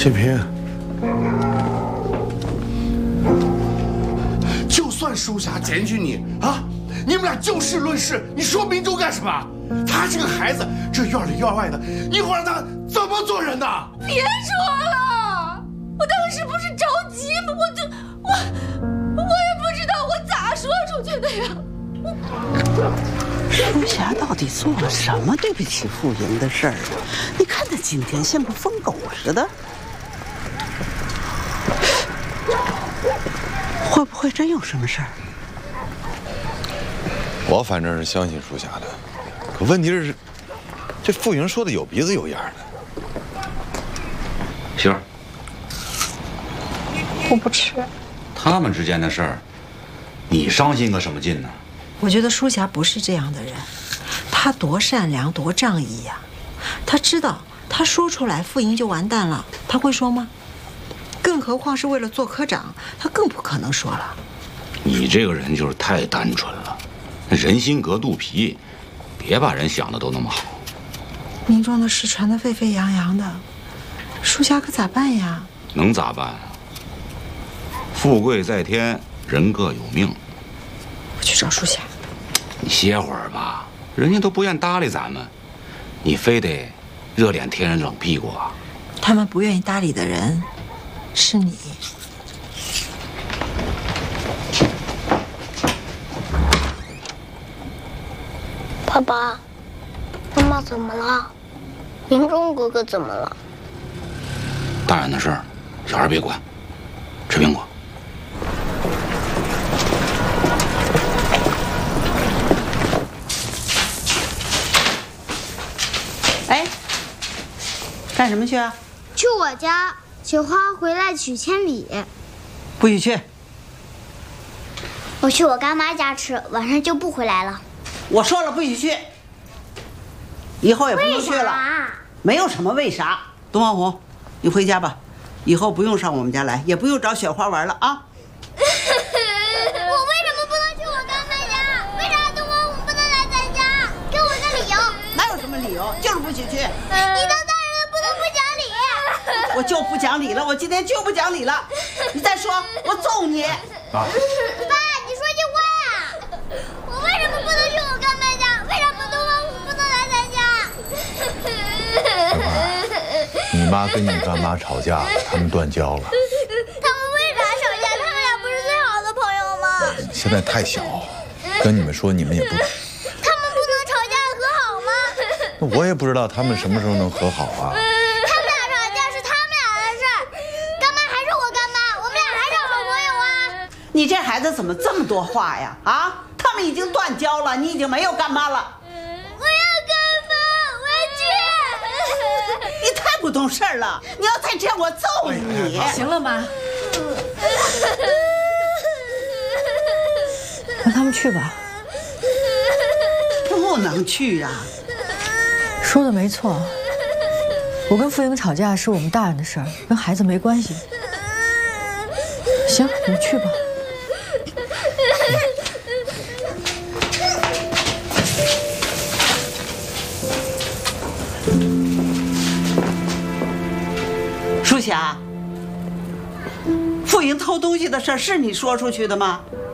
启平， 就算舒霞检举你啊，你们俩就事论事，你说明州干什么？他这个孩子，这院里院外的，一会儿让他怎么做人呢？ 别说了，我当时不是着急吗？我也不知道我咋说出去的呀。 舒霞到底做了什么对不起傅莹的事儿啊？你看他今天像个疯狗似的，会不会真有什么事儿？ 我反正是相信舒霞的，可问题是，这傅莹说的有鼻子有眼的。 媳妇儿， 我不吃。 他们之间的事儿，你伤心个什么劲呢？ 我觉得舒霞不是这样的人，她多善良多仗义呀！她知道，她说出来傅莹就完蛋了，她会说吗？更何况是为了做科长，她更不可能说了。 你这个人就是太单纯了，人心隔肚皮，别把人想的都那么好。 民众的事传得沸沸扬扬的，舒霞可咋办呀？ 能咋办啊？富贵在天，人各有命。 我去找舒霞。 你歇会儿吧，人家都不愿搭理咱们，你非得热脸贴人冷屁股啊？ 他们不愿意搭理的人，是你。 爸爸，妈妈怎么了？明忠哥哥怎么了？ 大人的事儿，小孩别管，吃苹果。 哎，干什么去啊？ 去我家，雪花回来取千里。 不许去！ 我去我干妈家吃，晚上就不回来了。 我说了不许去，以后也不用去了。没有什么为啥。东方红，你回家吧，以后不用上我们家来，也不用找雪花玩了啊。 我为什么不能去我干妈家？为啥东方红不能来咱家？给我个理由。 哪有什么理由，就是不许去。 你当大人的不能不讲理。 我就不讲理了，我今天就不讲理了。你再说，我揍你！ 爸，你说句话呀！我为什么不能去我干妈家？为什么东方红不能来咱家？ 你妈跟你干妈吵架了，他们断交了。 他们为啥吵架？他们俩不是最好的朋友吗？ 现在太小，跟你们说你们也不懂。 他们不能吵架和好吗？ 那我也不知道他们什么时候能和好啊。 他们俩吵架是他们俩的事儿，干妈还是我干妈，我们俩还是好朋友啊。 你这孩子怎么这么多话呀？啊，他们已经断交了，你已经没有干妈了。 我要干妈，我要去。 你太不懂事儿了！你要再这样，我揍你！ 行了，妈，让他们去吧。 不能去啊！ 说的没错，我跟傅莹吵架是我们大人的事儿，跟孩子没关系。行，你去吧。 舒霞，傅莹偷东西的事儿是你说出去的吗？